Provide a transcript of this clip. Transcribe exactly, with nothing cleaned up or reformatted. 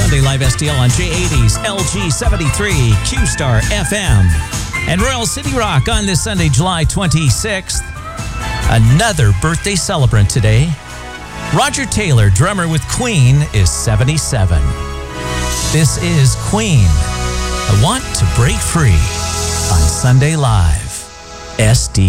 Sunday Live S T L on J eighty's L G seventy-three Q-Star F M. And Royal City Rock on this Sunday, July twenty-sixth. Another birthday celebrant today. Roger Taylor, drummer with Queen, is seventy-seven. This is Queen. I Want to Break Free on Sunday Live S D.